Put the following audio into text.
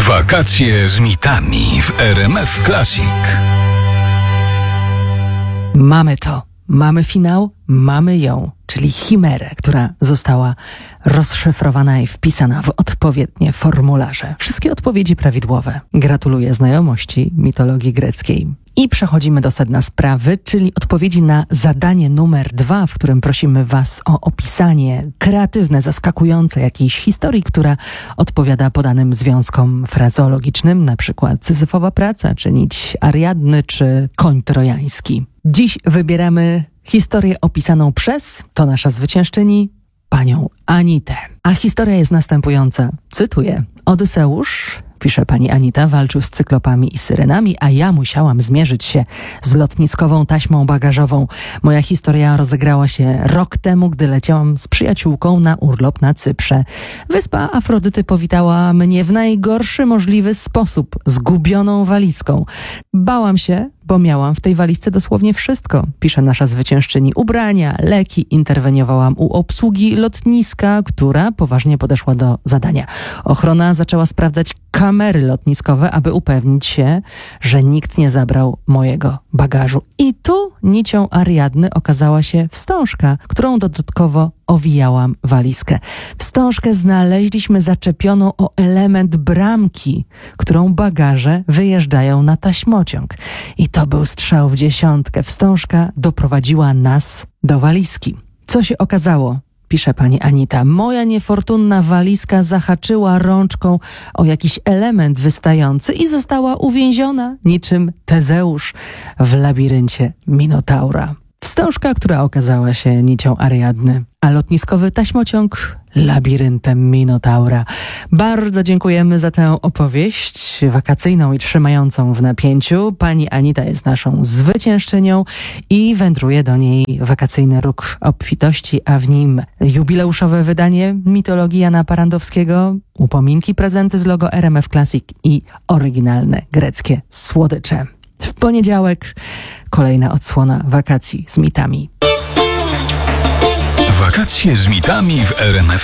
Wakacje z mitami w RMF Classic. Mamy to. Mamy finał, mamy ją, czyli chimerę, która została rozszyfrowana i wpisana w odpowiednie formularze. Wszystkie odpowiedzi prawidłowe. Gratuluję znajomości mitologii greckiej. I przechodzimy do sedna sprawy, czyli odpowiedzi na zadanie numer 2, w którym prosimy Was o opisanie kreatywne, zaskakujące jakiejś historii, która odpowiada podanym związkom frazeologicznym, na przykład Syzyfowa praca, czy nić Ariadny, czy koń trojański. Dziś wybieramy historię opisaną przez, to nasza zwyciężczyni, panią Anitę. A historia jest następująca. Cytuję. Odyseusz, pisze pani Anita, walczył z cyklopami i syrenami, a ja musiałam zmierzyć się z lotniskową taśmą bagażową. Moja historia rozegrała się rok temu, gdy leciałam z przyjaciółką na urlop na Cyprze. Wyspa Afrodyty powitała mnie w najgorszy możliwy sposób, zgubioną walizką. Bałam się, bo miałam w tej walizce dosłownie wszystko, pisze nasza zwyciężczyni. Ubrania, leki, interweniowałam u obsługi lotniska, która poważnie podeszła do zadania. Ochrona zaczęła sprawdzać kamery lotniskowe, aby upewnić się, że nikt nie zabrał mojego bagażu. I tu nicią Ariadny okazała się wstążka, którą dodatkowo owijałam walizkę. Wstążkę znaleźliśmy zaczepioną o element bramki, którą bagaże wyjeżdżają na taśmociąg. I to był strzał w dziesiątkę. Wstążka doprowadziła nas do walizki. Co się okazało? Pisze pani Anita. Moja niefortunna walizka zahaczyła rączką o jakiś element wystający i została uwięziona niczym Tezeusz w labiryncie Minotaura. Wstążka, która okazała się nicią Ariadny, a lotniskowy taśmociąg labiryntem Minotaura. Bardzo dziękujemy za tę opowieść wakacyjną i trzymającą w napięciu. Pani Anita jest naszą zwyciężczynią i wędruje do niej wakacyjny róg obfitości, a w nim jubileuszowe wydanie mitologii Jana Parandowskiego, upominki, prezenty z logo RMF Classic i oryginalne greckie słodycze. W poniedziałek kolejna odsłona wakacji z mitami. Wakacje z mitami w RMF